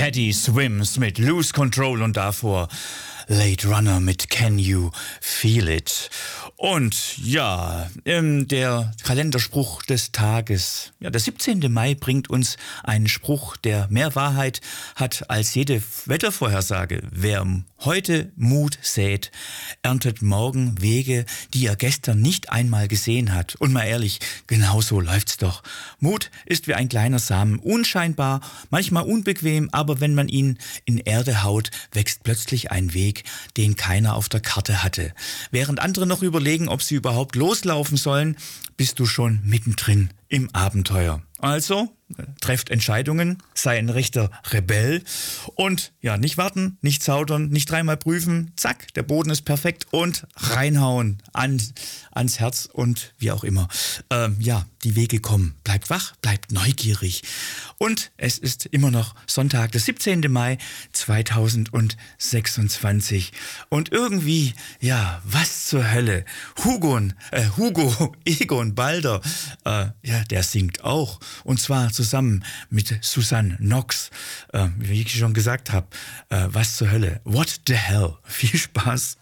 Teddy Swims mit Lose Control und davor Late Runner mit Can You Feel It? Und ja, der Kalenderspruch des Tages. Ja, der 17. Mai bringt uns einen Spruch, der mehr Wahrheit hat als jede Wettervorhersage. Wer heute Mut sät, erntet morgen Wege, die er gestern nicht einmal gesehen hat. Und mal ehrlich, genauso läuft's doch. Mut ist wie ein kleiner Samen, unscheinbar, manchmal unbequem, aber wenn man ihn in Erde haut, wächst plötzlich ein Weg, den keiner auf der Karte hatte. Während andere noch überlegen, ob sie überhaupt loslaufen sollen, bist du schon mittendrin im Abenteuer. Also, trefft Entscheidungen, sei ein rechter Rebell und ja, nicht warten, nicht zaudern, nicht dreimal prüfen, zack, der Boden ist perfekt und reinhauen ans Herz und wie auch immer. Ja, die Wege kommen. Bleibt wach, bleibt neugierig. Und es ist immer noch Sonntag, der 17. Mai 2026. Und irgendwie, ja, was zur Hölle? Hugo Egon Balder, ja, der singt auch. Und zwar zusammen mit Susanne Knox. Wie ich schon gesagt habe, was zur Hölle? What the hell? Viel Spaß.